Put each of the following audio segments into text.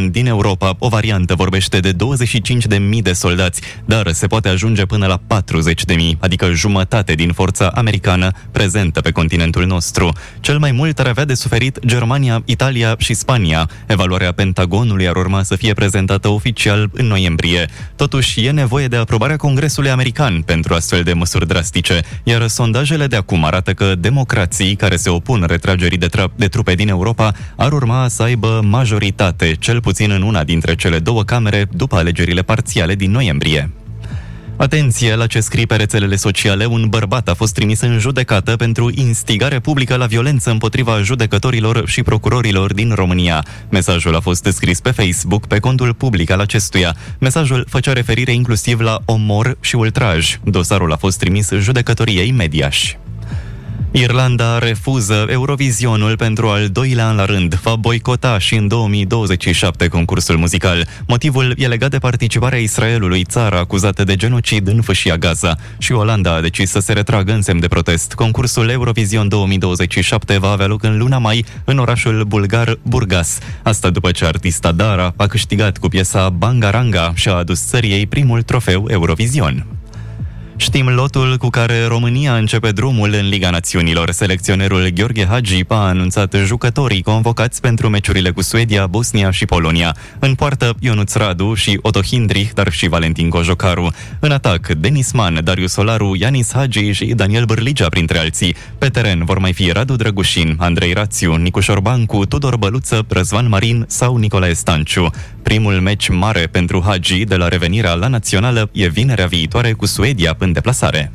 Omicron din Europa. O variantă vorbește de 25.000 de soldați, dar se poate ajunge până la 40.000, adică jumătate din forța americană prezentă pe continentul nostru. Cel mai mult ar avea de suferit Germania, Italia și Spania. Evaluarea Pentagonului ar urma să fie prezentată oficial în noiembrie. Totuși, e nevoie de aprobarea Congresului american pentru astfel de măsuri drastice, iar sondajele de acum arată că democrații care se opun retragerii de trupe din Europa ar urma să aibă majoritate, cel puțin în una dintre cele două camere, după alegerile parțiale din noiembrie. Atenție la ce scrii pe rețelele sociale. Un bărbat a fost trimis în judecată pentru instigare publică la violență împotriva judecătorilor și procurorilor din România. Mesajul a fost scris pe Facebook, pe contul public al acestuia. Mesajul făcea referire inclusiv la omor și ultraj. Dosarul a fost trimis judecătoriei Mediaș. Irlanda refuză Eurovisionul pentru al doilea an la rând. Va boicota și în 2027 concursul muzical. Motivul e legat de participarea Israelului, țara acuzată de genocid în Fâșia Gaza. Și Olanda a decis să se retragă în semn de protest. Concursul Eurovision 2027 va avea loc în luna mai în orașul bulgar Burgas. Asta după ce artista Dara a câștigat cu piesa Bangaranga și a adus țării ei primul trofeu Eurovision. Știm lotul cu care România începe drumul în Liga Națiunilor. Selecționerul Gheorghe Hagi a anunțat jucătorii convocați pentru meciurile cu Suedia, Bosnia și Polonia. În poartă Ionuț Radu și Otto Hindrich, dar și Valentin Cojocaru. În atac Denis Man, Darius Solaru, Ianis Hagi și Daniel Bârligea, printre alții. Pe teren vor mai fi Radu Drăgușin, Andrei Rațiu, Nicu Șorbancu, Tudor Băluță, Răzvan Marin sau Nicolae Stanciu. Primul meci mare pentru Hagi de la revenirea la națională e vinerea viitoare cu Suedia în deplasare.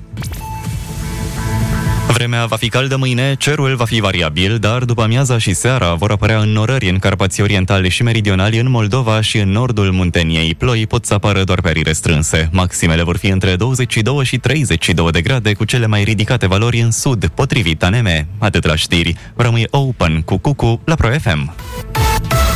Vremea va fi caldă mâine, cerul va fi variabil, dar după amiaza și seara vor apărea înnorări în Carpații Orientali și Meridionali, în Moldova și în nordul Munteniei. Ploi pot să apară doar pe arii restrânse. Maximele vor fi între 22 și 32 de grade, cu cele mai ridicate valori în sud, potrivit ANM. Atât la știri. Rămâi open cu Cucu la Pro FM.